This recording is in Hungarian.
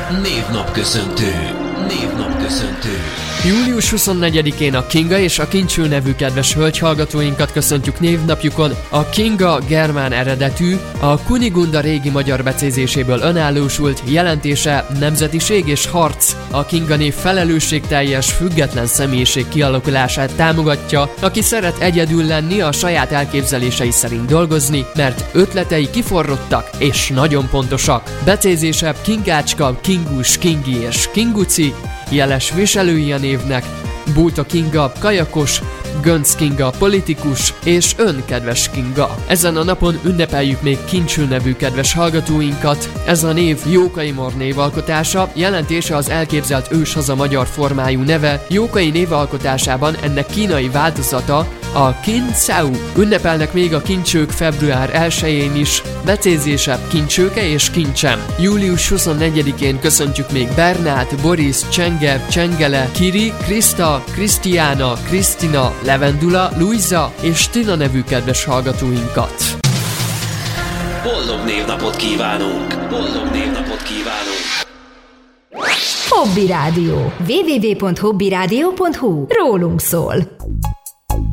Névnapköszöntő. Július 24-én a Kinga és a Kincső nevű kedves hölgyhallgatóinkat köszöntjük névnapjukon. A Kinga germán eredetű, a Kunigunda régi magyar becézéséből önállósult, jelentése nemzetiség és harc. A Kinga név felelősségteljes, független személyiség kialakulását támogatja, aki szeret egyedül lenni, a saját elképzelései szerint dolgozni, mert ötletei kiforrottak és nagyon pontosak. Becézése Kingácska, Kingus, Kingi és Kinguci, jeles viselői a névnek, Búta Kinga, kajakos, Gönc Kinga, politikus, és ön, kedves Kinga. Ezen a napon ünnepeljük még Kincső nevű kedves hallgatóinkat. Ez a név Jókai-Mor névalkotása, jelentése az elképzelt őshaza magyar formájú neve. Jókai névalkotásában ennek kínai változata a Kin-Sau. Ünnepelnek még a kincsők február 1-én is, becézése Kincsőke és Kincsem. Július 24-én köszöntjük még Bernát, Boris, Csenge, Csengele, Kiri, Krista, Krisztiána, Krisztina, Levendula, Luisa és Tina nevű kedves hallgatóinkat. Boldog névnapot kívánunk! Hobby Rádió. www.hobbyradio.hu. Rólunk szól.